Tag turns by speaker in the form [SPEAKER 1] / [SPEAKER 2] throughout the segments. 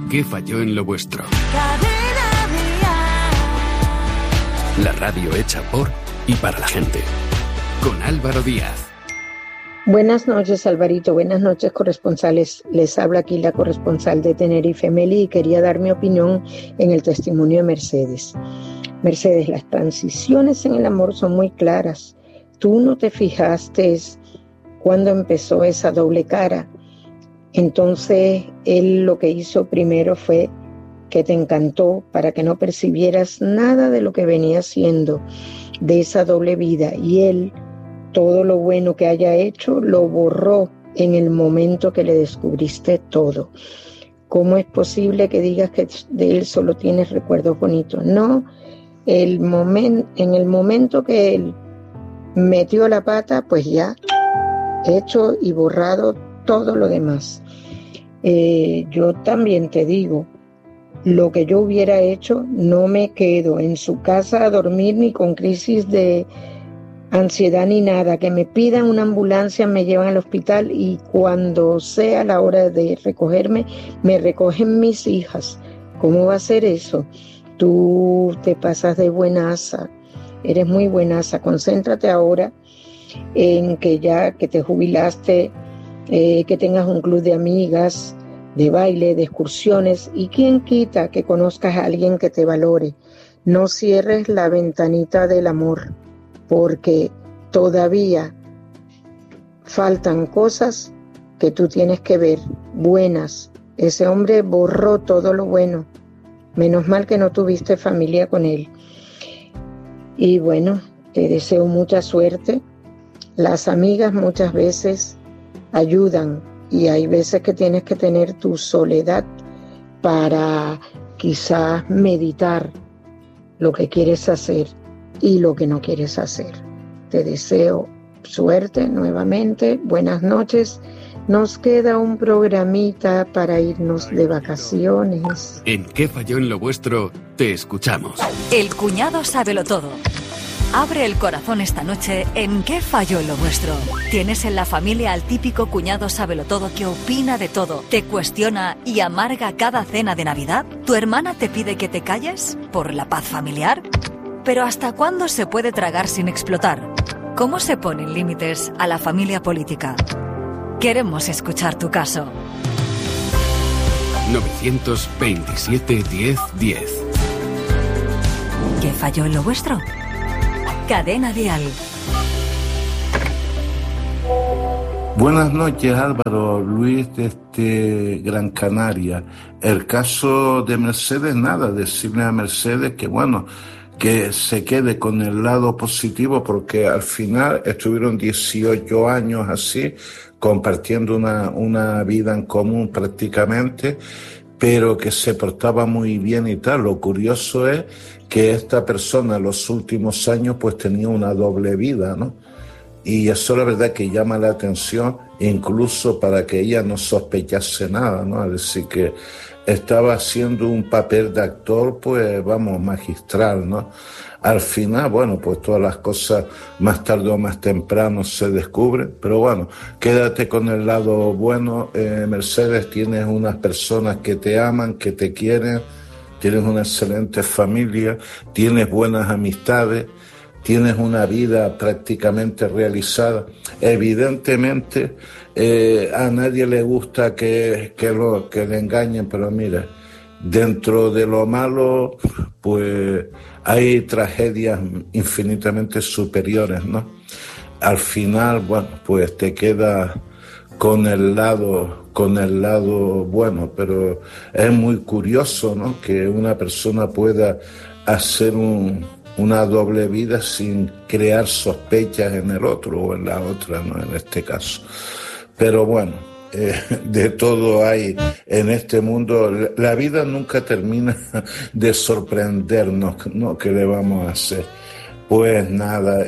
[SPEAKER 1] qué falló en lo vuestro? La radio hecha por y para la gente. Con Álvaro Díaz.
[SPEAKER 2] Buenas noches, Alvarito. Buenas noches, corresponsales. Les habla aquí la corresponsal de Tenerife, Meli, y quería dar mi opinión en el testimonio de Mercedes. Mercedes, las transiciones en el amor son muy claras. Tú no te fijaste cuando empezó esa doble cara. Entonces, él lo que hizo primero fue que te encantó para que no percibieras nada de lo que venía haciendo de esa doble vida. Y él, todo lo bueno que haya hecho, lo borró en el momento que le descubriste todo. ¿Cómo es posible que digas que de él solo tienes recuerdos bonitos? No, en el momento que él metió la pata, pues ya hecho y borrado todo lo demás. Yo también te digo, lo que yo hubiera hecho, no me quedo en su casa a dormir ni con crisis de ansiedad ni nada, que me pidan una ambulancia, me llevan al hospital y cuando sea la hora de recogerme, me recogen mis hijas. ¿Cómo va a ser eso? Tú te pasas de buenaza, eres muy buenaza. Concéntrate ahora en que ya que te jubilaste, que tengas un club de amigas, de baile, de excursiones, y quién quita que conozcas a alguien que te valore. No cierres la ventanita del amor, porque todavía faltan cosas que tú tienes que ver, buenas. Ese hombre borró todo lo bueno. Menos mal que no tuviste familia con él. Y bueno, te deseo mucha suerte. Las amigas muchas veces ayudan y hay veces que tienes que tener tu soledad para quizás meditar lo que quieres hacer y lo que no quieres hacer. Te deseo suerte nuevamente, buenas noches. Nos queda un programita para irnos de vacaciones.
[SPEAKER 1] ¿En qué falló en lo vuestro? Te escuchamos.
[SPEAKER 3] El cuñado sábelo todo. Abre el corazón esta noche en ¿Qué falló en lo vuestro? ¿Tienes en la familia al típico cuñado sábelotodo que opina de todo, te cuestiona y amarga cada cena de Navidad? ¿Tu hermana te pide que te calles por la paz familiar? ¿Pero hasta cuándo se puede tragar sin explotar? ¿Cómo se ponen límites a la familia política? Queremos escuchar tu caso.
[SPEAKER 1] 927 10 10.
[SPEAKER 3] ¿Qué falló en lo vuestro? Cadena Dial.
[SPEAKER 4] Buenas noches, Álvaro. Luis desde Gran Canaria. El caso de Mercedes, nada, decirle a Mercedes que bueno, que se quede con el lado positivo, porque al final estuvieron 18 años así, compartiendo una vida en común prácticamente, pero que se portaba muy bien y tal. Lo curioso es que esta persona en los últimos años pues tenía una doble vida, ¿no? Y eso la verdad que llama la atención, incluso para que ella no sospechase nada, ¿no? Es decir, que estaba haciendo un papel de actor, pues vamos, magistral, ¿no? Al final, bueno, pues todas las cosas más tarde o más temprano se descubren, pero bueno, quédate con el lado bueno. Mercedes, tienes unas personas que te aman, que te quieren, tienes una excelente familia, tienes buenas amistades, tienes una vida prácticamente realizada. Evidentemente, a nadie le gusta que le engañen, pero mira, dentro de lo malo, pues hay tragedias infinitamente superiores, ¿no? Al final, bueno, pues te quedas con el lado bueno, pero es muy curioso, ¿no? Que una persona pueda hacer una doble vida sin crear sospechas en el otro o en la otra, ¿no? En este caso. Pero bueno, de todo hay en este mundo. La vida nunca termina de sorprendernos, ¿no? ¿Qué le vamos a hacer? Pues nada,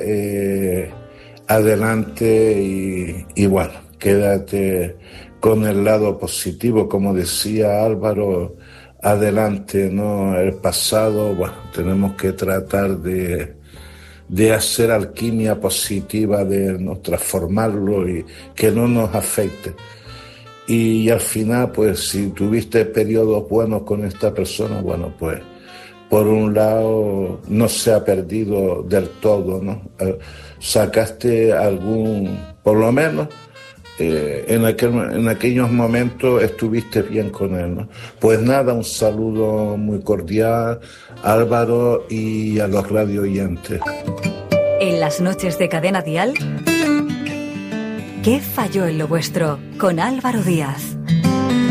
[SPEAKER 4] adelante y bueno, quédate con el lado positivo, como decía Álvaro. Adelante, ¿no? El pasado, bueno, tenemos que tratar de hacer alquimia positiva, de no transformarlo y que no nos afecte. y al final, pues si tuviste periodos buenos con esta persona, bueno, pues por un lado no se ha perdido del todo, ¿no? Sacaste algún, por lo menos, en aquellos momentos estuviste bien con él, ¿no? Pues nada, un saludo muy cordial, Álvaro, y a los radio oyentes.
[SPEAKER 3] En las noches de Cadena Dial, ¿qué falló en lo vuestro? Con Álvaro Díaz.